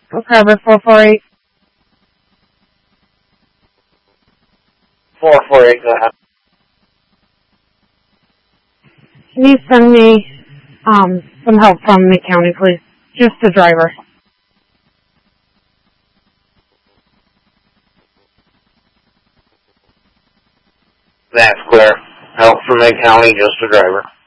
Cover 448. 448, go ahead. Can you send me some help from the county, please? Just the driver. That's clear. Help from the county, just the driver.